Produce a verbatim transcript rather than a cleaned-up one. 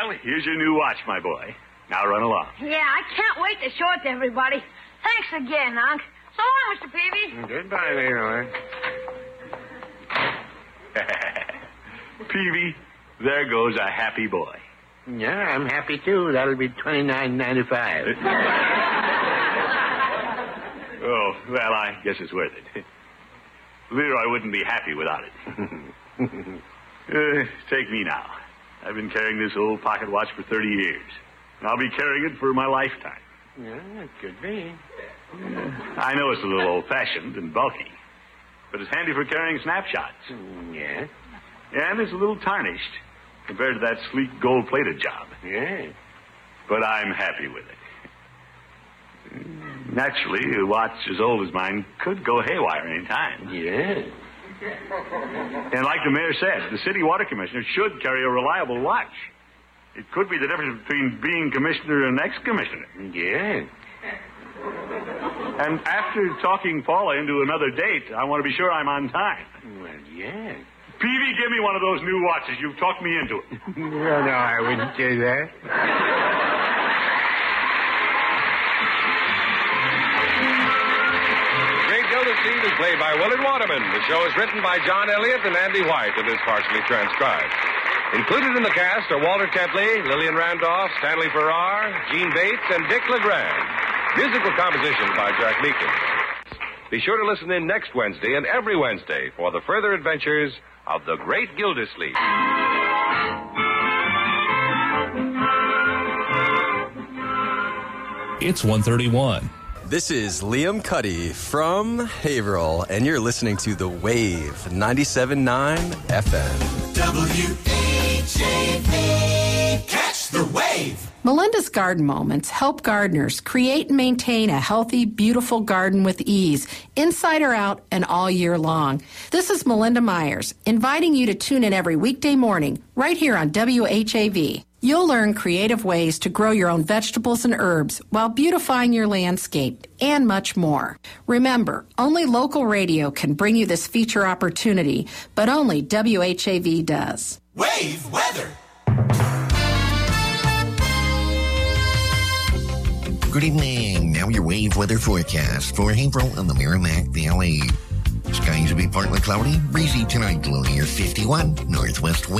Well, here's your new watch, my boy. Now run along. Yeah, I can't wait to show it to everybody. Thanks again, Unc. So long, Mister Peavy. Goodbye, Leroy. Peavy, there goes a happy boy. Yeah, I'm happy, too. That'll be twenty-nine ninety-five. Oh, well, I guess it's worth it. Leroy wouldn't be happy without it. uh, take me now. I've been carrying this old pocket watch for thirty years. And I'll be carrying it for my lifetime. Yeah, it could be. Uh, I know it's a little old-fashioned and bulky, but it's handy for carrying snapshots. Mm, yeah? And it's a little tarnished compared to that sleek gold-plated job. Yeah. But I'm happy with it. Naturally, a watch as old as mine could go haywire any time. Yeah. And like the mayor said, the city water commissioner should carry a reliable watch. It could be the difference between being commissioner and ex-commissioner. Yeah. And after talking Paula into another date, I want to be sure I'm on time. Well, yeah. Peavy, give me one of those new watches. You've talked me into it. Well, no, I wouldn't do that. Great Gildersleeve is played by Willard Waterman. The show is written by John Elliott and Andy White and is partially transcribed. Included in the cast are Walter Tetley, Lillian Randolph, Stanley Farrar, Gene Bates, and Dick LeGrand. Musical composition by Jack Meekin. Be sure to listen in next Wednesday and every Wednesday for the further adventures of the Great Gildersleeve. It's one thirty-one. This is Liam Cuddy from Haverhill, and you're listening to The Wave, ninety-seven point nine F M. W H A V. Catch the wave. Melinda's Garden Moments help gardeners create and maintain a healthy, beautiful garden with ease, inside or out and all year long. This is Melinda Myers, inviting you to tune in every weekday morning, right here on W H A V. You'll learn creative ways to grow your own vegetables and herbs while beautifying your landscape, and much more. Remember, only local radio can bring you this feature opportunity, but only W H A V does. Wave weather. Good evening. Now your wave weather forecast for Haverhill and the Merrimack Valley. Skies will be partly cloudy, breezy tonight, low near fifty-one, northwest wind.